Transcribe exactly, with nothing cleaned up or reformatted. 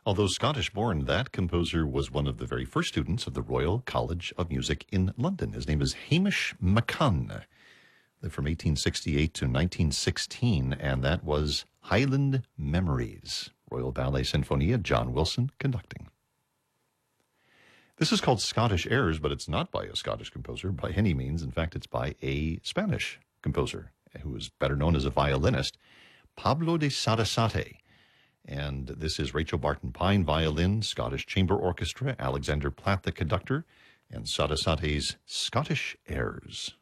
Although Scottish-born, that composer was one of the very first students of the Royal College of Music in London. His name is Hamish Maccoll. Lived from eighteen sixty-eight to nineteen sixteen, and that was Highland Memories. Royal Ballet Sinfonia, John Wilson conducting. This is called Scottish Airs, but it's not by a Scottish composer by any means. In fact, it's by a Spanish composer who is better known as a violinist, Pablo de Sarasate. And this is Rachel Barton Pine, violin, Scottish Chamber Orchestra, Alexander Platt, the conductor, and Sarasate's Scottish Airs.